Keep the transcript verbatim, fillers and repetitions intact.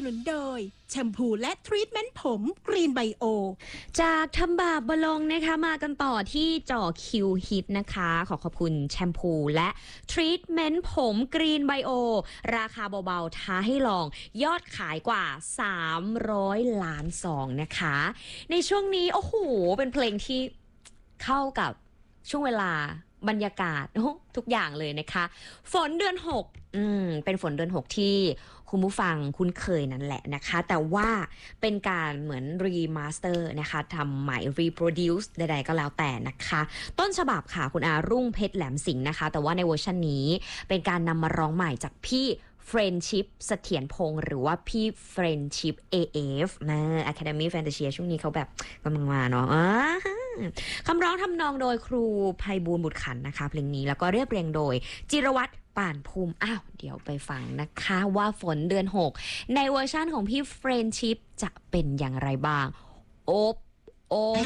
นุนโดยแชมพูและทรีทเมนต์ผมกรีนไบโอจากทำบาปบลงนะคะมากันต่อที่จ่อคิวฮิตนะคะขอขอบคุณแชมพูและทรีทเมนต์ผมกรีนไบโอราคาเบาๆท้าให้ลองยอดขายกว่าสามร้อยล้านซองนะคะในช่วงนี้โอ้โหเป็นเพลงที่เข้ากับช่วงเวลาบรรยากาศทุกอย่างเลยนะคะฝนเดือนหกอืมเป็นฝนเดือนหกที่คุณผู้ฟังคุ้นเคยนั่นแหละนะคะแต่ว่าเป็นการเหมือนรีมาสเตอร์นะคะทำใหม่รีโปรดิวซ์ใดๆก็แล้วแต่นะคะต้นฉบับค่ะคุณอารุ่งเพชรแหลมสิงห์นะคะแต่ว่าในเวอร์ชันนี้เป็นการนำมาร้องใหม่จากพี่เฟรนชิพเสถียรพงศ์หรือว่าพี่เฟรนชิพ เอ เอฟ นะ Academy Fantasia ช่วงนี้เขาแบบกำลังมาเนาะคำร้องทำนองโดยครูไพบูลย์บุตรขันนะคะเพลงนี้แล้วก็เรียบเรียงโดยจิรวัตรป่านภูมิอ้าวเดี๋ยวไปฟังนะคะว่าฝนเดือนหกในเวอร์ชั่นของพี่เฟรนชิพจะเป็นอย่างไรบ้างโอบโอบ